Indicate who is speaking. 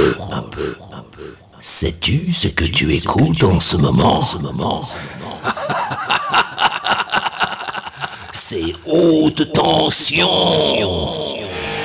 Speaker 1: Sais-tu ce que tu écoutes en ce moment? C'est haute tension.